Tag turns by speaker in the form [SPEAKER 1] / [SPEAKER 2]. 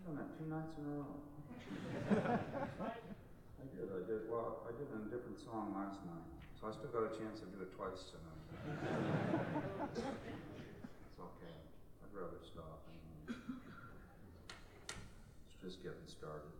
[SPEAKER 1] I've done that 2 nights in a row. I did. Well, I did a different song last night, so I still got a chance to do it twice tonight. It's okay. I'd rather stop. It's just getting started.